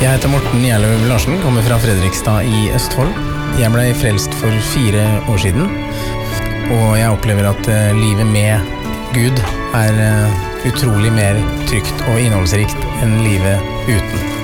Jeg heter Morten Gjerløv Larsen, kommer fra Fredrikstad i Østfold. Jeg ble frelst for 4 år siden, og jeg opplever at livet med Gud er utrolig mer trygt og innholdsrikt enn livet uten.